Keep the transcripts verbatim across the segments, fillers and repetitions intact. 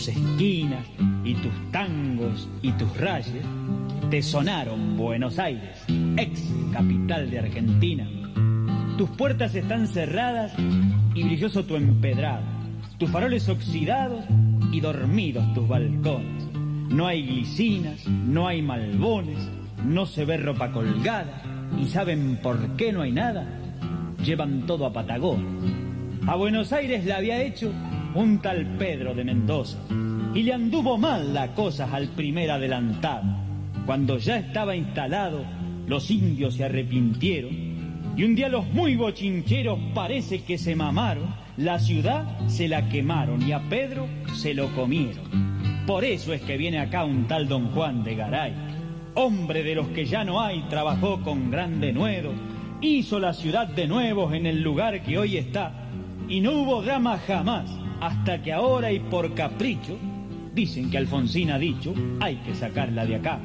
esquinas y tus tangos y tus rayes te sonaron Buenos Aires, ex capital de Argentina. Tus puertas están cerradas y brilloso tu empedrado, tus faroles oxidados y dormidos tus balcones. No hay glicinas, no hay malbones, no se ve ropa colgada. ¿Y saben por qué no hay nada? Llevan todo a Patagones. A Buenos Aires la había hecho un tal Pedro de Mendoza y le anduvo mal la cosa al primer adelantado. Cuando ya estaba instalado, los indios se arrepintieron y un día los muy bochincheros parece que se mamaron. La ciudad se la quemaron y a Pedro se lo comieron. Por eso es que viene acá un tal don Juan de Garay, hombre de los que ya no hay, trabajó con gran denuedo, hizo la ciudad de nuevo en el lugar que hoy está, y no hubo drama jamás, hasta que ahora y por capricho, dicen que Alfonsín ha dicho, hay que sacarla de acá.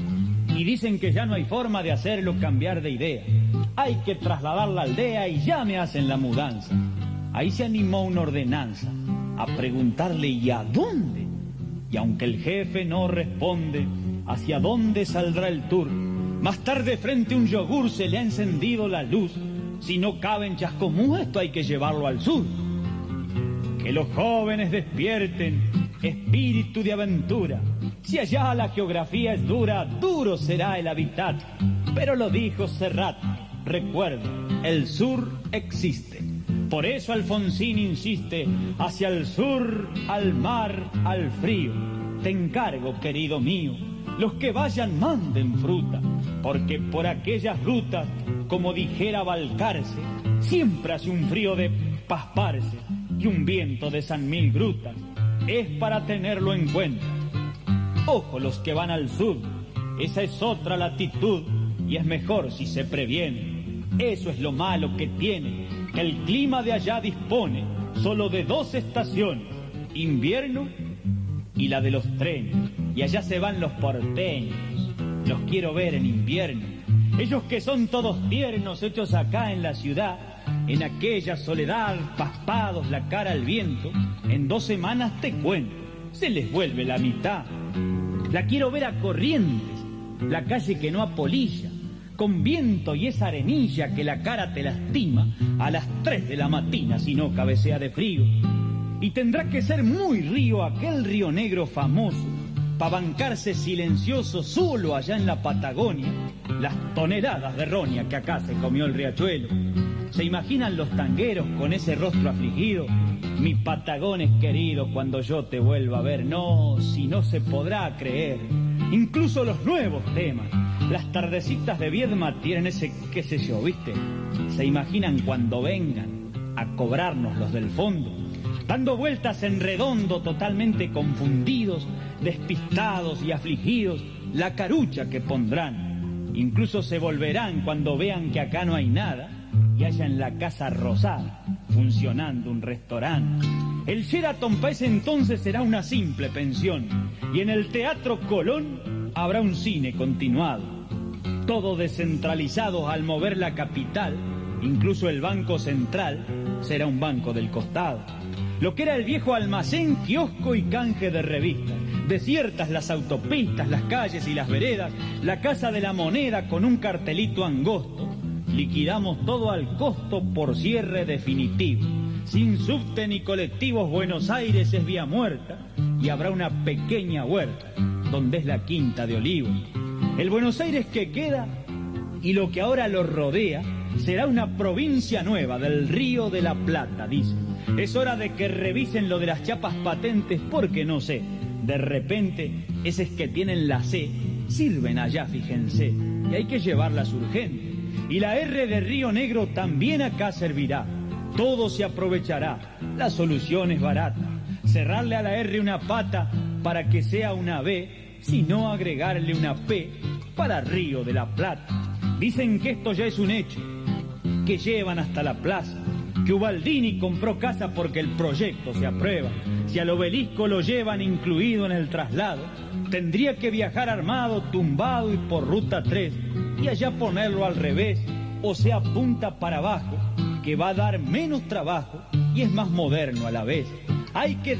Y dicen que ya no hay forma de hacerlo cambiar de idea, hay que trasladar la aldea y ya me hacen la mudanza. Ahí se animó una ordenanza a preguntarle ¿y a dónde? Y aunque el jefe no responde hacia dónde saldrá el tour, más tarde frente a un yogur se le ha encendido la luz. Si no cabe en Chascomús, esto hay que llevarlo al sur. Que los jóvenes despierten espíritu de aventura. Si allá la geografía es dura, duro será el hábitat. Pero lo dijo Serrat, recuerdo, el sur existe. Por eso Alfonsín insiste, hacia el sur, al mar, al frío. Te encargo, querido mío, los que vayan manden fruta, porque por aquellas rutas, como dijera Balcarce, siempre hace un frío de pasparse y un viento de san mil grutas. Es para tenerlo en cuenta. Ojo los que van al sur, esa es otra latitud y es mejor si se previene. Eso es lo malo que tiene, que el clima de allá dispone solo de dos estaciones, invierno y la de los trenes. Y allá se van los porteños, los quiero ver en invierno. Ellos que son todos tiernos, hechos acá en la ciudad, en aquella soledad, paspados la cara al viento, en dos semanas te cuento, se les vuelve la mitad. La quiero ver a Corrientes, la calle que no apolilla, con viento y esa arenilla que la cara te lastima a las tres de la mañana si no cabecea de frío. Y tendrá que ser muy río aquel Río Negro famoso pa' bancarse silencioso solo allá en la Patagonia las toneladas de roña que acá se comió el riachuelo. ¿Se imaginan los tangueros con ese rostro afligido? Mi Patagones querido, cuando yo te vuelva a ver, no, si no se podrá creer. Incluso los nuevos temas, las tardecitas de Viedma tienen ese qué sé yo, ¿viste? ¿Se imaginan cuando vengan a cobrarnos los del fondo? Dando vueltas en redondo, totalmente confundidos, despistados y afligidos, la carucha que pondrán. Incluso se volverán cuando vean que acá no hay nada y haya en la Casa Rosada funcionando un restaurante. El Sheraton para ese entonces será una simple pensión y en el Teatro Colón habrá un cine continuado. Todo descentralizado al mover la capital, incluso el Banco Central será un banco del costado. Lo que era el viejo almacén, kiosco y canje de revistas. Desiertas las autopistas, las calles y las veredas, la Casa de la Moneda con un cartelito angosto. Liquidamos todo al costo por cierre definitivo. Sin subte ni colectivos, Buenos Aires es vía muerta y habrá una pequeña huerta donde es la Quinta de Olivos. El Buenos Aires que queda y lo que ahora lo rodea será una provincia nueva del Río de la Plata, dicen. Es hora de que revisen lo de las chapas patentes porque no sé, de repente esos que tienen la C sirven allá, fíjense, y hay que llevarlas urgente. Y la R de Río Negro también acá servirá. Todo se aprovechará, la solución es barata. Cerrarle a la R una pata para que sea una B, sino agregarle una P para Río de la Plata. Dicen que esto ya es un hecho, que llevan hasta la plaza, que Ubaldini compró casa porque el proyecto se aprueba. Si al obelisco lo llevan incluido en el traslado, tendría que viajar armado, tumbado y por ruta tres, y allá ponerlo al revés, o sea, punta para abajo, que va a dar menos trabajo y es más moderno a la vez. Hay que